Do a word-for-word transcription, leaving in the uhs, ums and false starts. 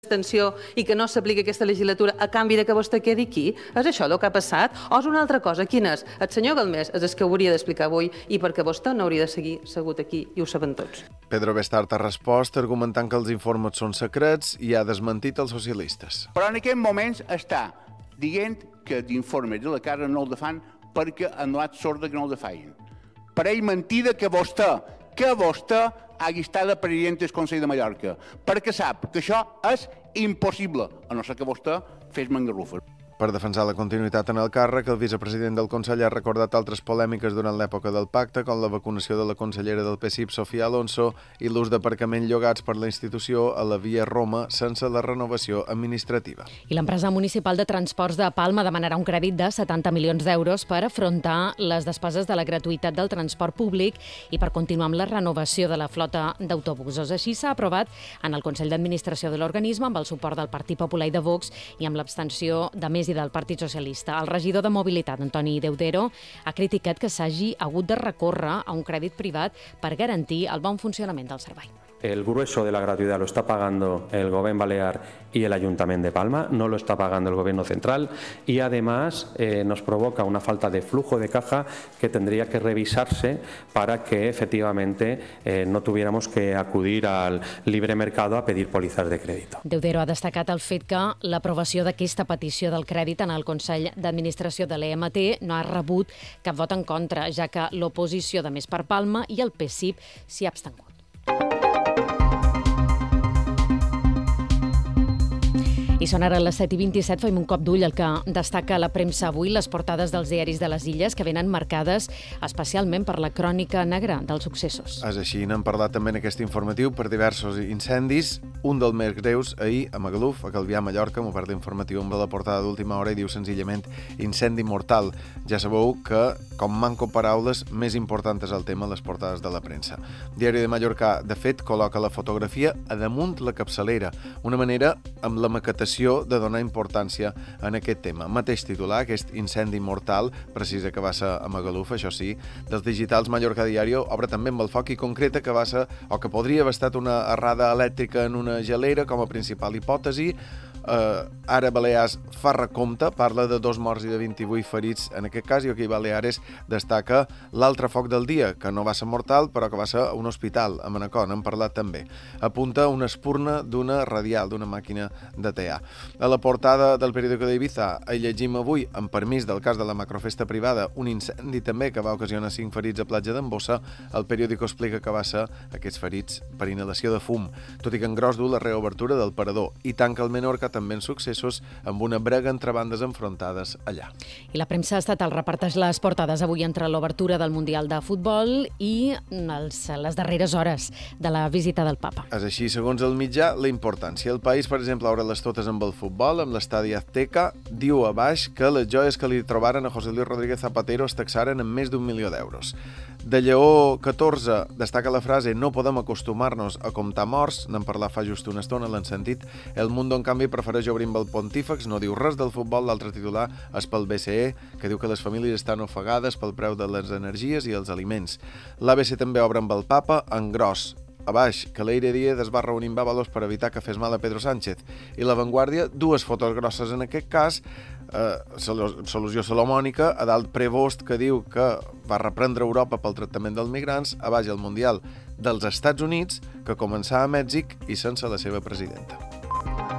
extensió i que no s'apliqui aquesta legislatura a canvi de que vostè quedi aquí? És això el que ha passat? O és una altra cosa? Quina és? El senyor Galmés és el que ho hauria d'explicar avui i perquè vostè no hauria de seguir segut aquí i ho saben tots. Pedro Bestart ha respost argumentant que els informes són secrets i ha desmentit els socialistes. Però en aquests moments està dient que els informes de la cara no el fan perquè han anat sorda que no el feien. Pareix mentida que vostè, que vostè hagi estat de president del Consell de Mallorca, perquè sap que això és impossible, a no ser que vostè fes mangarrufes. Per defensar la continuïtat en el càrrec, el vicepresident del Consell ha recordat altres polèmiques durant l'època del pacte, com la vacunació de la consellera del P S I P, Sofia Alonso, i l'ús d'aparcament llogats per la institució a la via Roma sense la renovació administrativa. I l'empresa municipal de transports de Palma demanarà un crèdit de setanta milions d'euros per afrontar les despeses de la gratuïtat del transport públic i per continuar amb la renovació de la flota d'autobusos. Així s'ha aprovat en el Consell d'Administració de l'organisme amb el suport del Partit Popular i de Vox i amb l'abstenció de més i del Partit Socialista. El regidor de Mobilitat, Antoni Deudero, ha criticat que s'hagi hagut de recórrer a un crèdit privat per garantir el bon funcionament del servei. El grueso de la gratuidad lo está pagando el Gobierno Balear y el Ayuntamiento de Palma, no lo está pagando el Gobierno Central y además eh, nos provoca una falta de flujo de caja que tendría que revisarse para que efectivamente eh, no tuviéramos que acudir al libre mercado a pedir pólizas de crédito. Deudero ha destacat el fet que l'aprovació d'aquesta petició del crèdit en el Consell d'Administració de l'E M T no ha rebut cap vot en contra, ja que l'oposició de Més per Palma i el P S I P s'hi ha abstengut. I són ara les set i vint-i-set, fem un cop d'ull al que destaca la premsa avui, les portades dels diaris de les Illes, que venen marcades especialment per la crònica negra dels successos. És així, n'hem parlat també en aquest informatiu per diversos incendis, un dels més greus ahir a Magaluf, a Calvià, Mallorca, m'ho part l'informatiu amb la portada d'última hora i diu senzillament incendi mortal. Ja sabeu que, com manco paraules, més important és el tema a les portades de la premsa. Diari de Mallorca, de fet, col·loca la fotografia a damunt la capçalera, una manera amb la maquetació de donar importància en aquest tema. Mateix titular, aquest incendi mortal, precisa que va ser a Magaluf, això sí, dels digitals Mallorca Diario, obre també amb el foc i concreta que va ser, o que podria haver estat una errada elèctrica en una gelera com a principal hipòtesi. Uh, ara Balears fa recompte, parla de dos morts i de vint-i-vuit ferits en aquest cas, i aquí Baleares destaca l'altre foc del dia, que no va ser mortal però que va ser a un hospital a Manacor, n'hem parlat també. Apunta una espurna d'una radial, d'una màquina de tear. A la portada del periòdico d'Ibiza hi llegim avui, amb permís del cas de la macrofesta privada, un incendi també que va ocasionar cinc ferits a platja d'Embossa. El periòdico explica que va ser aquests ferits per inhalació de fum, tot i que en gros du la reobertura del parador, i tanca el Menorca també en successos amb una brega entre bandes enfrontades allà. I la premsa estatal reparteix les portades avui entre l'obertura del Mundial de Futbol i els, les darreres hores de la visita del Papa. És així, segons el mitjà, la importància. El País, per exemple, obre les totes amb el futbol, amb l'estadi Azteca, diu a baix que les joies que li trobaren a José Luis Rodríguez Zapatero es taxaren en més d'un milió d'euros. De Lleó catorze destaca la frase «No podem acostumar-nos a comptar morts», n'hem parlat fa just una estona, l'han sentit. El Mundo, en canvi, prefereix obrir amb el Pontífex, no diu res del futbol. L'altre titular és pel B C E, que diu que les famílies estan ofegades pel preu de les energies i els aliments. L'A B C també obre amb el Papa, en gros. A baix, que l'Eire Díaz es va reunir amb Ábalos per evitar que fes mal a Pedro Sánchez. I La Vanguardia, dues fotos grosses en aquest cas, eh, solució salomònica, a dalt Prevost, que diu que va reprendre Europa pel tractament dels migrants, a baix el Mundial dels Estats Units, que començà a Mèxic i sense la seva presidenta.